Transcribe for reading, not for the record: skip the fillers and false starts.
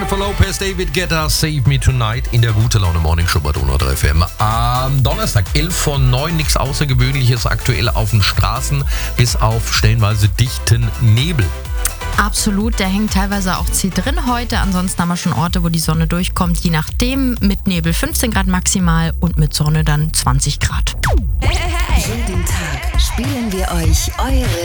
Jennifer Lopez, David Guetta, Save Me Tonight in der Gute Laune Morning Show bei Donau 3 FM. Am Donnerstag, 11:09, nichts Außergewöhnliches aktuell auf den Straßen, bis auf stellenweise dichten Nebel. Absolut, der hängt teilweise auch drin heute. Ansonsten haben wir schon Orte, wo die Sonne durchkommt. Je nachdem, mit Nebel 15 Grad maximal und mit Sonne dann 20 Grad. Jeden Tag spielen wir euch eure